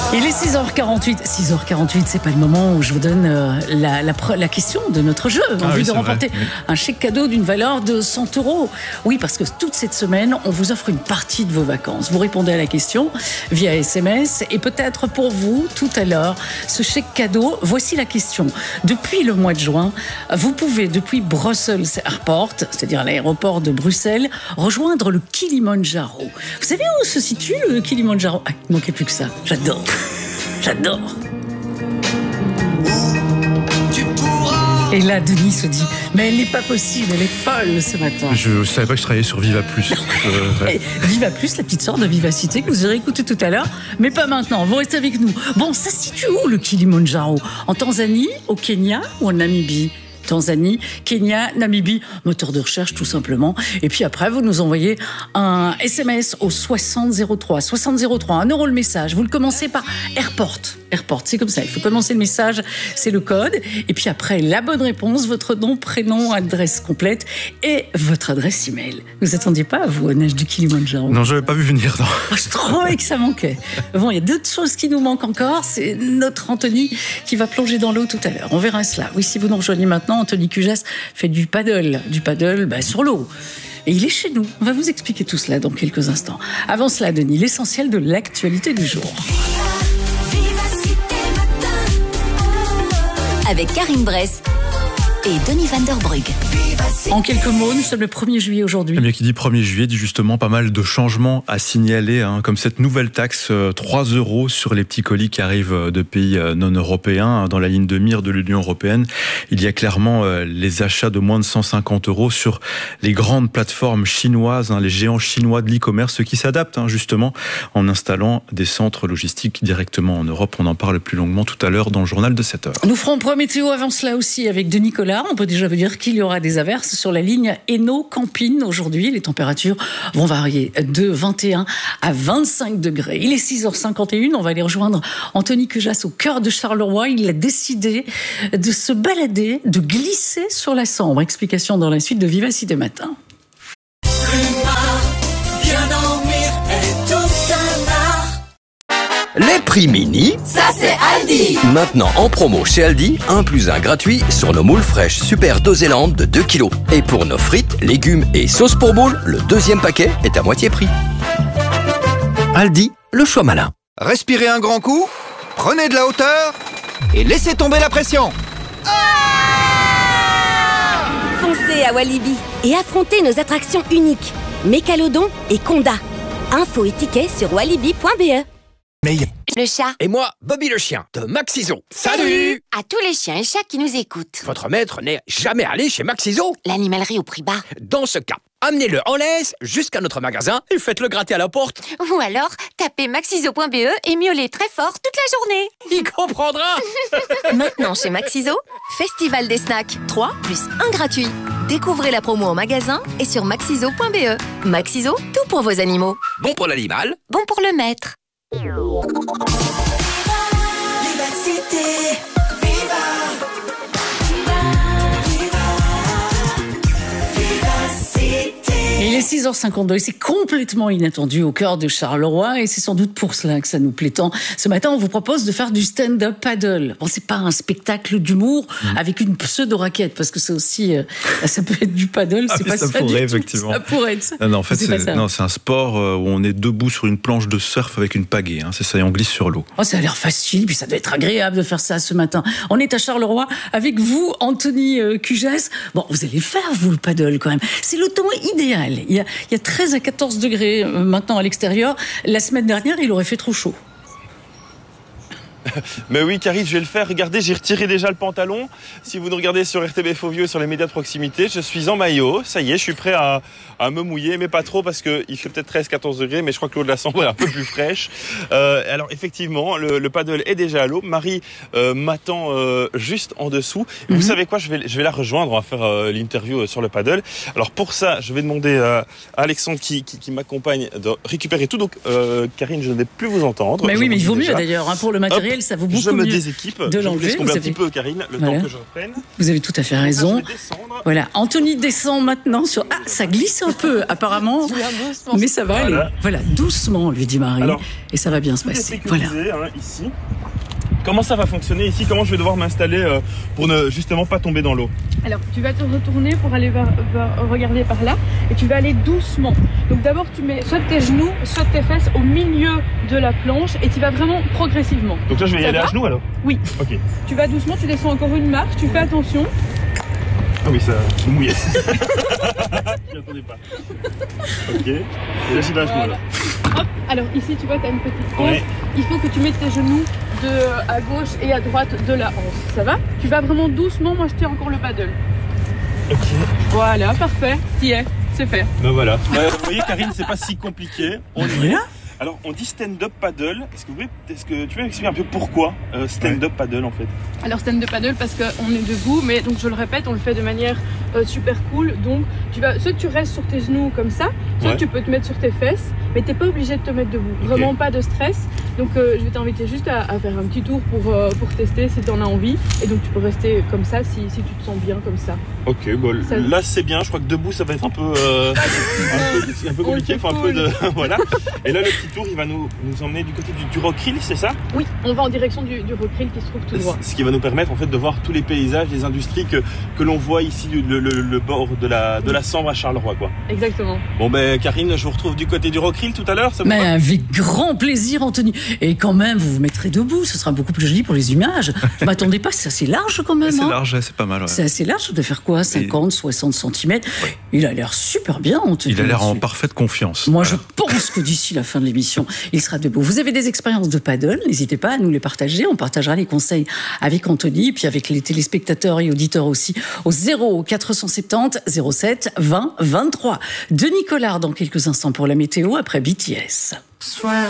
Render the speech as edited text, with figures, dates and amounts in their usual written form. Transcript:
Il est 6h48. 6h48, c'est pas le moment où je vous donne la question de notre jeu. Envie de remporter un chèque cadeau d'une valeur de 100 €. Oui, parce que toute cette semaine, on vous offre une partie de vos vacances. Vous répondez à la question via SMS et peut-être pour vous, tout à l'heure, ce chèque cadeau. Voici la question. Depuis le mois de juin, vous pouvez, depuis Brussels Airport, c'est-à-dire l'aéroport de Bruxelles, rejoindre le Kilimandjaro. Vous savez où se situe le Kilimandjaro? Ah, il ne manquait plus que ça. J'adore. Et là, Denis se dit, mais elle n'est pas possible, elle est folle ce matin. Je ne savais pas que je travaillais sur Viva Plus. Viva Plus, la petite sœur de Vivacité que vous aurez écouté tout à l'heure, mais pas maintenant, vous restez avec nous. Bon, ça se situe où le Kilimandjaro? En Tanzanie, au Kenya ou en Namibie? Tanzanie, Kenya, Namibie, moteur de recherche tout simplement. Et puis après, vous nous envoyez un SMS au 6003. 6003, 1 € le message. Vous le commencez par Airport. Airport, c'est comme ça. Il faut commencer le message, c'est le code. Et puis après, la bonne réponse, votre nom, prénom, adresse complète et votre adresse email. Vous attendiez pas, vous, au neige du Kilimandjaro? Non, je n'avais pas vu venir. Je trouvais que ça manquait. Bon, il y a d'autres choses qui nous manquent encore. C'est notre Anthony qui va plonger dans l'eau tout à l'heure. On verra cela. Oui, si vous nous rejoignez maintenant, Anthony Cujas fait du paddle sur l'eau. Et il est chez nous. On va vous expliquer tout cela dans quelques instants. Avant cela, Denis, l'essentiel de l'actualité du jour. Avec Karine Bress et Denis Van der Brugge. En quelques mots, nous sommes le 1er juillet aujourd'hui. Eh bien, qui dit 1er juillet dit justement pas mal de changements à signaler, comme cette nouvelle taxe 3 € sur les petits colis qui arrivent de pays non européens. Dans la ligne de mire de l'Union européenne, il y a clairement les achats de moins de 150 € sur les grandes plateformes chinoises, les géants chinois de l'e-commerce, qui s'adaptent justement en installant des centres logistiques directement en Europe. On en parle plus longuement tout à l'heure dans le journal de 7h. Nous ferons un point météo avant cela aussi avec Denis Collard. On peut déjà vous dire qu'il y aura des averses sur la ligne Hainaut-Campine aujourd'hui. Les températures vont varier de 21 à 25 degrés. Il est 6h51. On va aller rejoindre Anthony Cujas au cœur de Charleroi. Il a décidé de se balader, de glisser sur la Sambre. Explication dans la suite de Vivacité Matin. Les prix mini, Ça, c'est Aldi. maintenant en promo chez Aldi, 1 + 1 gratuit sur nos moules fraîches Super Dosélande de 2 kg. Et pour nos frites, légumes et sauces pour moules, le 2e paquet est à moitié prix. Aldi, le choix malin. Respirez un grand coup, prenez de la hauteur et laissez tomber la pression. Foncez à Walibi et affrontez nos attractions uniques. Mécalodon et Conda. Infos et tickets sur walibi.be. Le chat. Et moi, Bobby le chien, de Maxiso. Salut! À tous les chiens et chats qui nous écoutent. Votre maître n'est jamais allé chez Maxiso? L'animalerie au prix bas. Dans ce cas, amenez-le en laisse jusqu'à notre magasin et faites-le gratter à la porte. Ou alors, tapez maxiso.be et miaulez très fort toute la journée. Il comprendra! Maintenant chez Maxiso, Festival des snacks 3 + 1 gratuit. Découvrez la promo en magasin et sur maxiso.be. Maxiso, tout pour vos animaux. Bon pour l'animal. Bon pour le maître. Il est 6h52 et c'est complètement inattendu au cœur de Charleroi et c'est sans doute pour cela que ça nous plaît tant. Ce matin, on vous propose de faire du stand-up paddle. Bon, c'est pas un spectacle d'humour avec une pseudo-raquette parce que c'est aussi, ça peut être du paddle, c'est pas ça pourrait, du tout. Effectivement. Ça pourrait être ça. Non, en fait, c'est c'est un sport où on est debout sur une planche de surf avec une pagaie. C'est ça, et on glisse sur l'eau. Oh, ça a l'air facile, puis ça doit être agréable de faire ça ce matin. On est à Charleroi avec vous, Anthony Cujas. Bon, vous allez faire, vous, le paddle quand même. C'est le temps idéal. Il y a 13 à 14 degrés maintenant à l'extérieur. La semaine dernière, il aurait fait trop chaud. Mais oui, Karine, je vais le faire. Regardez, j'ai retiré déjà le pantalon. Si vous nous regardez sur RTB Fauvio et sur les médias de proximité, je suis en maillot. Ça y est, je suis prêt à me mouiller, mais pas trop parce qu'il fait peut-être 13-14 degrés, mais je crois que l'eau de la Sambre est un peu plus fraîche. Alors effectivement, le paddle est déjà à l'eau. Marie m'attend juste en dessous. Et vous savez quoi, je vais la rejoindre. On va faire l'interview sur le paddle. Alors pour ça, je vais demander à Alexandre qui m'accompagne de récupérer tout. Donc Karine, je ne vais plus vous entendre. Mais oui, mais il vaut mieux d'ailleurs pour le matériel. paddle, ça vaut beaucoup Je me mieux déséquipe. de Je vous l'enlever. laisse tomber Vous un petit avez- peu, Karine, le Voilà. temps que je reprenne. Vous avez tout à fait Là, raison. je vais descendre. Voilà, Anthony descend maintenant sur... Ah, ça glisse un peu, apparemment. Mais ça va aller. Voilà, doucement, lui dit Marie. Alors, et ça va bien se Tout est passer. Voilà. sécurisé, hein, ici. Comment ça va fonctionner ici? Comment je vais devoir m'installer pour ne justement pas tomber dans l'eau? Alors, tu vas te retourner pour aller regarder par là et tu vas aller doucement. Donc d'abord, tu mets soit tes genoux, soit tes fesses au milieu de la planche et tu vas vraiment progressivement. Donc là, je vais y Ça aller va à genoux alors? Oui. Ok. Tu vas doucement, tu descends encore une marche, tu fais attention. Ah oui, ça, je suis mouillé. Je m'y attendais pas. Ok. Et là, j'ai à genoux alors. Hop. Alors ici, tu vois, tu as une petite hanche. Ouais. Il faut que tu mettes tes genoux à gauche et à droite de la hanche. Ça va? Tu vas vraiment doucement, moi je tiens encore le paddle. Ok. Voilà, parfait. T'y es, c'est fait. Ben voilà. Vous voyez, Karine, c'est pas si compliqué. On y est. Voilà. Alors, on dit stand-up paddle. Est-ce que tu peux m'expliquer un peu pourquoi stand-up paddle en fait? Alors stand-up paddle parce qu'on est debout, mais donc je le répète, on le fait de manière super cool. Donc soit tu restes sur tes genoux comme ça, soit Ouais. tu peux te mettre sur tes fesses, mais t'es pas obligé de te mettre debout. Ok. Vraiment pas de stress. Donc je vais t'inviter juste à faire un petit tour pour tester si tu en as envie. Et donc tu peux rester comme ça si tu te sens bien comme ça. Ok, bon, Ça- là c'est bien. Je crois que debout ça va être un peu compliqué. Faut un peu de voilà. Et là le petit tour, il va nous emmener du côté du Rockrill, c'est ça? Oui, on va en direction du Rockrill qui se trouve tout droit. Ce qui va nous permettre en fait de voir tous les paysages, les industries que l'on voit ici, le bord de la Sambre à Charleroi, quoi. Exactement. Bon ben Karine, je vous retrouve du côté du Rockrill tout à l'heure. Ça vous Mais va? avec grand plaisir, Anthony. Et quand même, vous vous mettrez debout, ce sera beaucoup plus joli pour les images. Ne m'attendez pas, c'est assez large quand même. C'est hein. large, ouais, c'est pas mal. Ouais. C'est assez large, de faire quoi 50, 60 cm. Il a l'air super bien, Anthony. Il a l'air en là-dessus. parfaite confiance. Moi, Voilà. je pense que d'ici la fin de l'émission, il sera debout. Vous avez des expériences de paddle, n'hésitez pas à nous les partager. On partagera les conseils avec Anthony, puis avec les téléspectateurs et auditeurs aussi, au 0470 07 20 23. Denis Collard dans quelques instants pour la météo après BTS.